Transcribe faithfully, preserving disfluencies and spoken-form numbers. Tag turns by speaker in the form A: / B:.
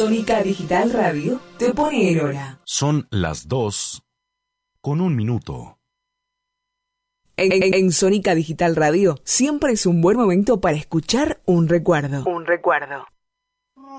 A: Sónica Digital Radio te pone en hora.
B: Son las dos con un minuto.
A: En, en, en Sónica Digital Radio siempre es un buen momento para escuchar un recuerdo. Un recuerdo.